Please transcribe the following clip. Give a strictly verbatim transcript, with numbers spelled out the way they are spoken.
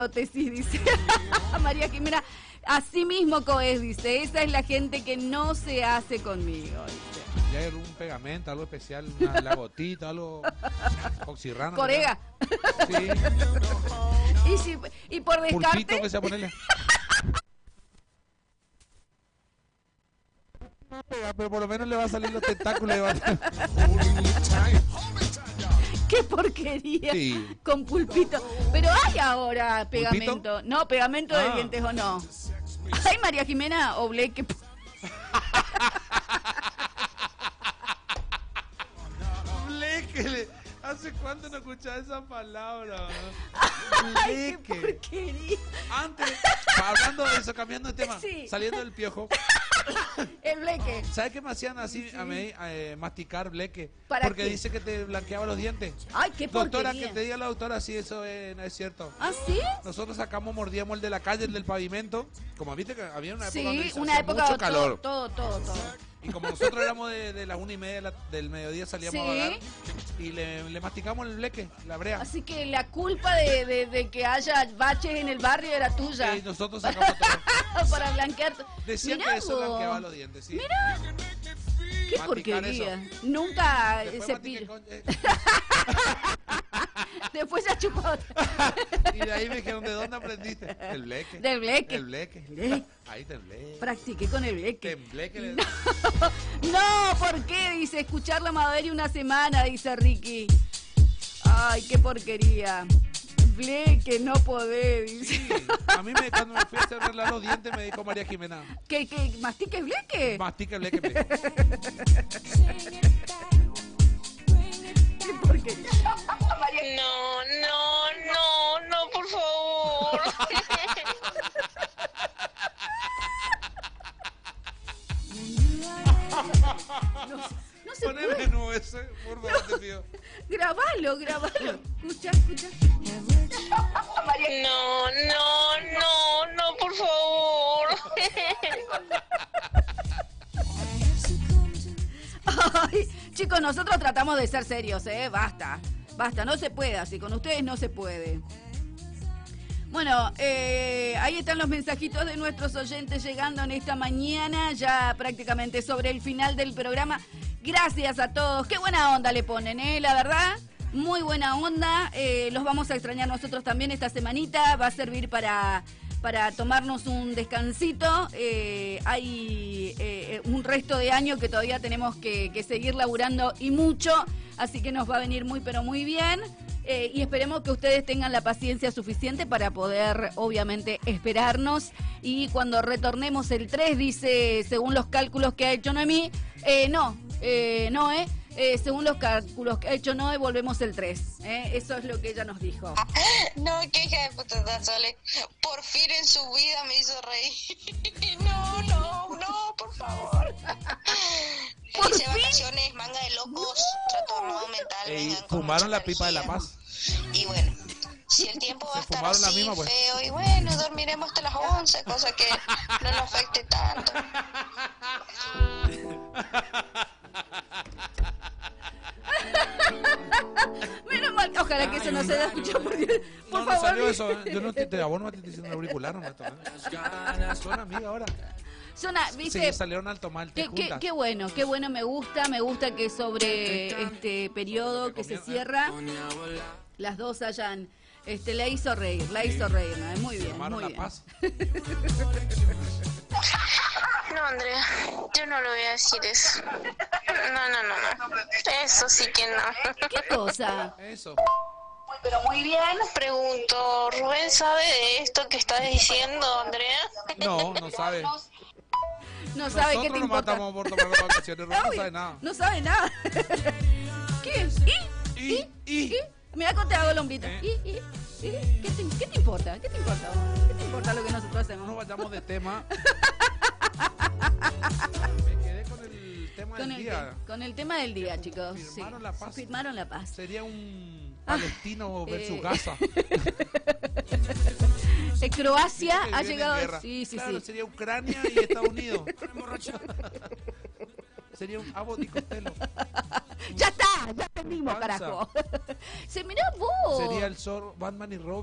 Sí, dice María Jimena, así mismo coes, dice, esa es la gente que no se hace conmigo, dice. Ya hay un pegamento, algo especial, una la gotita, algo oxirrano. Corega. Sí. Y, si, y por descarte. Pulpito que se va a ponerle. No pega, pero por lo menos le va a salir los tentáculos. Le va a... ¡Qué porquería! Sí. Con pulpito. Pero hay ahora pegamento. ¿Pulpito? No, pegamento Ah. de dientes o no. ¿Hay María Jimena o Blake? Bleque. ¿Hace cuánto no escuchaba esa palabra? ¡Ay, qué porquería! Antes, hablando de eso, cambiando de tema, Sí. saliendo del piojo. El bleque. ¿Sabes qué me hacían así Sí. a mí eh, masticar bleque? ¿Para Porque qué? dice que te blanqueaba los dientes. ¡Ay, qué Doctora, porquería! que te diga la doctora, sí, eso eh, no es cierto. ¿Ah, sí? Nosotros sacamos, mordíamos el de la calle, el del pavimento. Como viste que había una época Sí, donde se una hacía época mucho todo, calor. todo, todo, todo. Y como nosotros éramos de, de las una y media de la- del mediodía, salíamos Sí. a vagar y le, le masticamos el bleque, la brea. Así que la culpa de, de, de que haya baches en el barrio era tuya. Y nosotros sacamos todo. Para blanquear. Decían Mirá que eso vos. blanqueaba los dientes, sí. Mira, qué Masticar porquería. eso. Nunca Después cepillo. mastiqué con- eh, Después se chupó otra. y de ahí me dijeron, ¿de dónde aprendiste? El bleque. Del bleque. El bleque. Bleque. Ahí te bleque. Practiqué con el bleque. En bleque le- No, ¿por qué? Dice, escuchar la Maderi una semana, dice Ricky. Ay, qué porquería. Bleque, no podés, dice. Sí, a mí me, cuando me fui a arreglar los dientes me dijo María Jimena, ¿Que, que mastiques bleque? mastica el bleque. me dijo. Qué porquería. No, no, no, no, por favor. No, no se Poneme puede. no ese, por favor, te pido. Grabalo, grabalo. Escucha, escucha. No, no, no, no, por favor. Ay, chicos, nosotros tratamos de ser serios, ¿eh? Basta, basta, no se puede así, con ustedes no se puede. Bueno, eh, ahí están los mensajitos de nuestros oyentes llegando en esta mañana, ya prácticamente sobre el final del programa. Gracias a todos, qué buena onda le ponen, ¿eh? La verdad, muy buena onda. Eh, los vamos a extrañar nosotros también esta semanita, va a servir para... para tomarnos un descansito. Eh, hay eh, un resto de año que todavía tenemos que, que seguir laburando y mucho, así que nos va a venir muy pero muy bien. Eh, y esperemos que ustedes tengan la paciencia suficiente para poder, obviamente, esperarnos. Y cuando retornemos el tres, dice, según los cálculos que ha hecho Noemí, eh, no, eh, no, eh, eh, según los cálculos que ha hecho Noé, volvemos el tres. Eh, eso es lo que ella nos dijo. No, qué hija de puta está, Sole. Por fin en su vida me hizo reír. No, no, no, por favor. Por Felices fin. vacaciones, manga de locos, trastorno mental. Ey, vengan con fumaron mucha la pipa de la energía. paz. Y bueno, si el tiempo va Se a estar fumaron la así, misma, pues. feo, y bueno, dormiremos hasta las once, cosa que no nos afecte tanto. Menos mal, ojalá que eso no se haya escuchado, por Dios. Por No, no favor. salió eso, ¿eh? Yo no te, te, a vos no me estoy diciendo el auricular, no me estoy Suena amiga ahora. Zona, ¿viste? Sí, salieron alto mal, te Qué, qué, juntas. qué bueno, qué bueno, me gusta, me gusta que sobre este periodo que se cierra, las dos hayan, este, la hizo reír, la hizo reír, ¿no? Muy bien, Tomaron muy la bien. paz. No, Andrea, yo no le voy a decir eso. No, no, no, no. Eso sí que no. ¿Qué cosa? Eso. Pero muy bien. Pregunto, ¿Rubén sabe de esto que estás diciendo, Andrea? No, no sabe. No sabe qué Nosotros te nos importa. matamos por tomar las vacaciones, Rubén no Obvio, sabe nada. No sabe nada. ¿Qué? ¿Y? Y, y, Mira cómo te hago el hombrito. Eh. ¿Y? ¿Y? ¿Y? ¿Qué te, qué te importa? ¿Qué te importa? ¿Qué te importa lo que nosotros no hacemos? nos vayamos de tema. Me quedé con el tema Con del el, día. con el tema del día, chicos. Firmaron sí. la paz. Firmaron la paz. Sería un palestino versus eh. Gaza. Eh, Croacia Que ha viene en llegado. guerra. Sí, sí, Claro, sí. sería Ucrania y Estados Unidos. Sería un Abbott y Costello. Ya está, ya entendimos, Panza. carajo. Se mirá vos. Sería el Zor, Batman y Robin.